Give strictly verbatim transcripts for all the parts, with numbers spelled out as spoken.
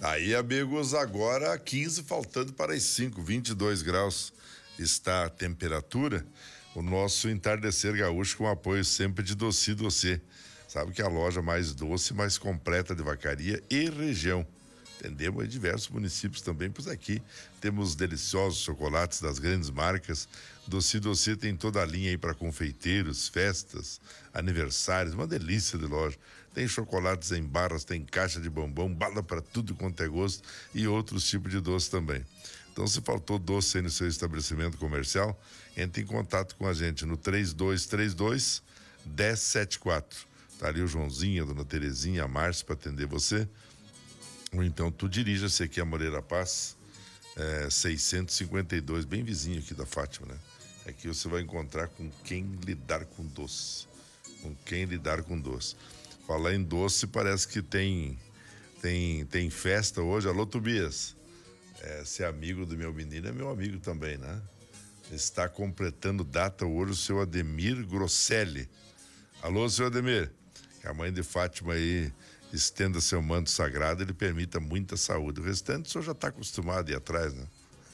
Aí, amigos, agora quinze, faltando para as cinco, vinte e dois graus está a temperatura. O nosso entardecer gaúcho com apoio sempre de Doce Doce. Sabe que é a loja mais doce, mais completa de Vacaria e região. Atendemos em diversos municípios também, pois aqui temos deliciosos chocolates das grandes marcas. Doce Doce tem toda a linha aí para confeiteiros, festas, aniversários, uma delícia de loja. Tem chocolates em barras, tem caixa de bombom, bala para tudo quanto é gosto e outros tipos de doce também. Então, se faltou doce aí no seu estabelecimento comercial, entre em contato com a gente no três dois três dois, um zero sete quatro. Tá ali o Joãozinho, a dona Terezinha, a Márcia para atender você. Ou então tu dirija-se aqui a Moreira Paz, é, seiscentos e cinquenta e dois, bem vizinho aqui da Fátima, né? Aqui você vai encontrar com quem lidar com doce. Com quem lidar com doce. Falar em doce, parece que tem, tem, tem festa hoje. Alô, Tobias. É, ser amigo do meu menino é meu amigo também, né? Está completando data hoje o seu Ademir Grosselli. Alô, seu Ademir. Que a mãe de Fátima aí estenda seu manto sagrado e ele permita muita saúde. O restante o senhor já está acostumado a ir atrás, né?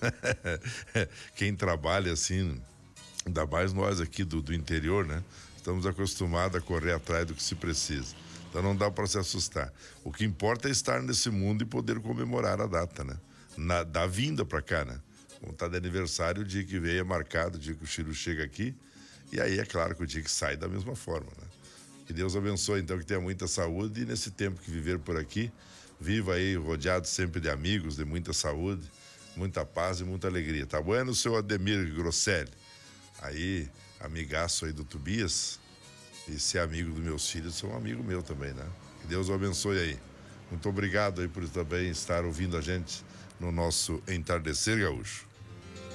Quem trabalha assim, ainda mais nós aqui do, do interior, né? Estamos acostumados a correr atrás do que se precisa. Então não dá para se assustar. O que importa é estar nesse mundo e poder comemorar a data, né? Na, da vinda para cá, né? Como tá de aniversário, o dia que veio é marcado, o dia que o Chiro chega aqui. E aí é claro que o dia que sai da mesma forma, né? Que Deus abençoe, então, que tenha muita saúde e nesse tempo que viver por aqui, viva aí rodeado sempre de amigos, de muita saúde, muita paz e muita alegria. Tá bueno, seu Ademir Grosselli? Aí, amigaço aí do Tobias, e ser amigo dos meus filhos, são um amigo meu também, né? Que Deus o abençoe aí. Muito obrigado aí por também estar ouvindo a gente no nosso Entardecer Gaúcho.